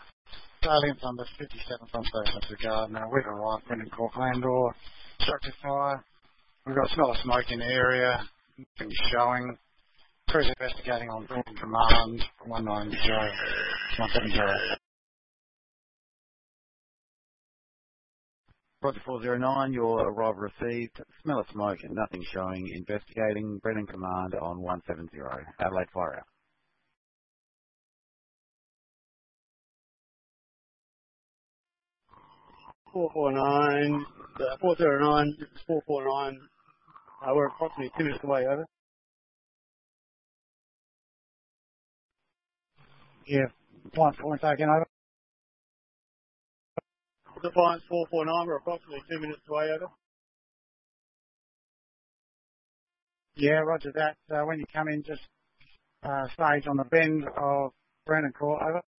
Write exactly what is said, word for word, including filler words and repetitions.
Salient number fifty-seven from Station to Gardner. We've arrived in Court Landor. Structure fire. We've got a smell of smoke in the area. Nothing showing. Crews investigating on Brendan Command. one nine zero. one seven zero. Roger four zero nine, your arrival received. Smell of smoke and nothing showing. Investigating. Brendan Command on one seven zero. Adelaide Fire Out. four four nine, uh, four zero nine, this is four four nine. Uh, we're approximately two minutes away, over. Yeah, one point again, over. Defiance four four nine, we're approximately two minutes away, over. Yeah, roger that. Uh, when you come in, just uh, stage on the bend of Brennan Court, over.